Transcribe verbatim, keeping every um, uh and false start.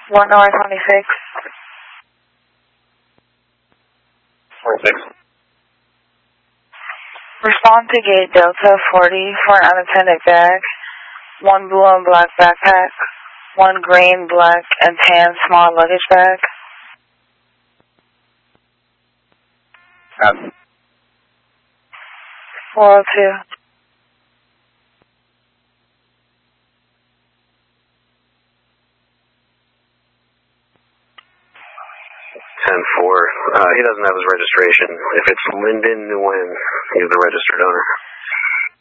one North twenty-six. twenty-six. Respond to gate Delta forty for an unattended bag. One blue and black backpack. One green, black, and tan small luggage bag. Copy. four oh two. ten four. Uh, he doesn't have his registration. If it's Lyndon Nguyen, he's the registered owner.